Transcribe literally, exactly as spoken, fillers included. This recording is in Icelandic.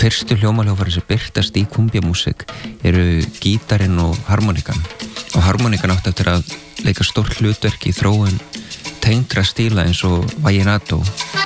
fyrstu hljómahljóðfæri sem birtast í kúmbíamúsík eru gítarinn og harmonikan. Og harmonikan átti eftir að leika stórt hlutverk í þróun tengdra stíla eins og vallenato.